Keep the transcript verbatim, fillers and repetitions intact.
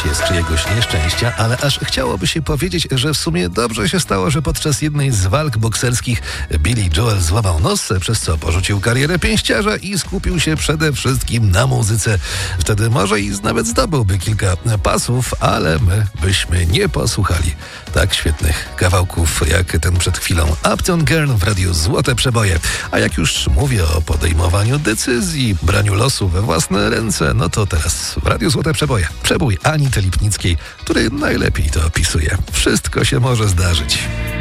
się z czyjegoś nieszczęścia, ale aż chciałoby się powiedzieć, że w sumie dobrze się stało, że podczas jednej z walk bokserskich Billy Joel złamał nos, przez co porzucił karierę pięściarza i skupił się przede wszystkim na muzyce. Wtedy może i nawet zdobyłby kilka pasów, ale my byśmy nie posłuchali tak świetnych kawałków jak ten przed chwilą Uptown Girl w radiu Złote Przeboje. A jak już mówię o podejmowaniu decyzji, braniu losu we własne ręce, no to teraz w radiu Złote Przeboje przebój Anity Lipnickiej, który najlepiej to opisuje. Wszystko się może zdarzyć.